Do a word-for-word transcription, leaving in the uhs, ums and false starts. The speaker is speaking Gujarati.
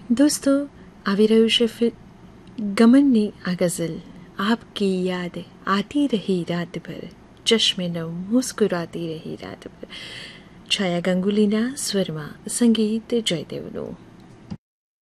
દોસ્તો, આવી રહ્યું છે ફિર ગમનની આ ગઝલ, આપકી યાદ આતી રહી રાત ભર, ચશ્મે નમ મુસ્કુરાતી રહી રાત ભર. છાયા ગંગુલીના સ્વરમાં સંગીત જયદેવનું.